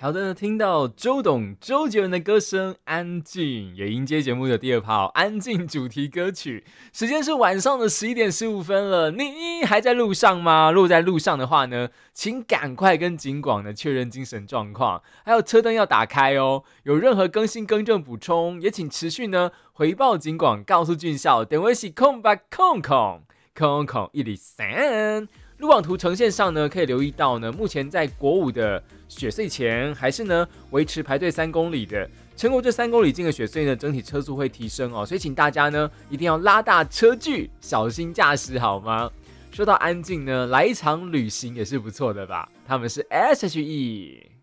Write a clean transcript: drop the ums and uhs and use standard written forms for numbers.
好的，听到周杰伦的歌声《安静》，也迎接节目的第二趴安静主题歌曲。时间是晚上的11:15了，你还在路上吗？如果在路上的话呢，请赶快跟警广呢确认精神状况，还有车灯要打开哦。有任何更新更正补充，也请持续呢回报警广，告诉俊孝，电话是0800000103。路网图呈现上呢，可以留意到呢，目前在国五的雪隧前，还是呢维持排队3公里的。撑过这3公里近的雪隧呢，整体车速会提升哦，所以请大家呢一定要拉大车距，小心驾驶，好吗？说到安静呢，来一场旅行也是不错的吧？他们是 SHE。